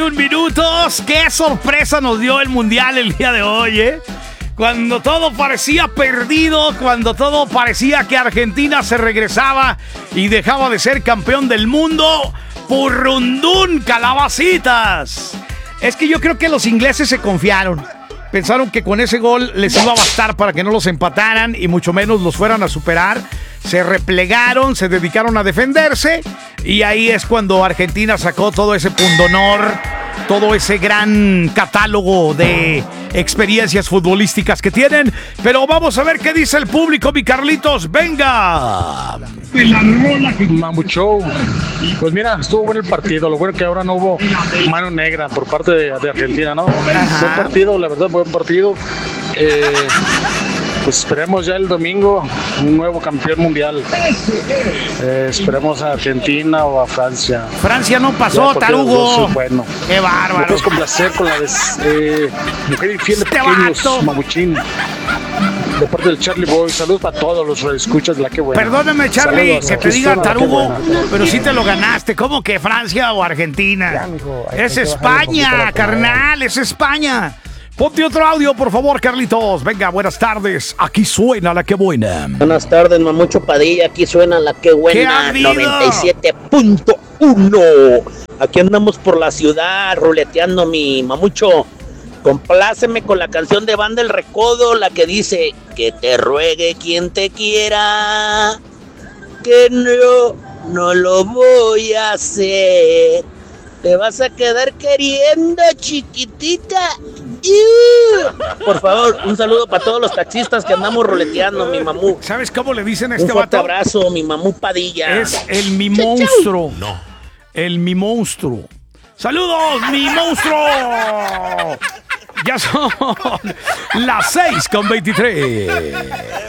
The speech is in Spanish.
Minutos, qué sorpresa nos dio el Mundial el día de hoy, Cuando todo parecía perdido, cuando todo parecía que Argentina se regresaba y dejaba de ser campeón del mundo, ¡purrundún, calabacitas! Es que yo creo que los ingleses se confiaron. Pensaron que con ese gol les iba a bastar para que no los empataran y mucho menos los fueran a superar. Se replegaron, se dedicaron a defenderse y ahí es cuando Argentina sacó todo ese pundonor, todo ese gran catálogo de experiencias futbolísticas que tienen. Pero vamos a ver qué dice el público, mi Carlitos. ¡Venga! Mamut Show. Pues mira, estuvo bueno el partido. Lo bueno que ahora no hubo mano negra por parte de Argentina, ¿no? Buen partido, la verdad, buen partido. Pues esperemos ya el domingo un nuevo campeón mundial. Esperemos a Argentina o a Francia. Francia no pasó, tarugo. Bueno. Qué bárbaro. Me puedes complacer con la mujer infiel de pequeños, Mamuchín. De parte del Charlie Boy, saludos para todos los escuchas de La Que Buena. Perdóname, Charlie, saludos, que te diga tarugo, pero sí sí te lo ganaste. ¿Cómo que Francia o Argentina? Ya, mijo, Es España, carnal, es España. Ponte otro audio, por favor, Carlitos. Venga, buenas tardes. Aquí suena La Que Buena. Buenas tardes, Mamucho Padilla. Aquí suena La Que Buena, 97.1. Aquí andamos por la ciudad, ruleteando, mi Mamucho. Compláceme con la canción de Banda El Recodo, la que dice: que te ruegue quien te quiera, que no lo voy a hacer. Te vas a quedar queriendo, chiquitita. Por favor, un saludo para todos los taxistas que andamos ruleteando, mi mamú. ¿Sabes cómo le dicen a este Un fuerte vato? abrazo, mi mamú Padilla. Es el mi monstruo. No. El mi monstruo. ¡Saludos, mi monstruo! Ya son las 6:23.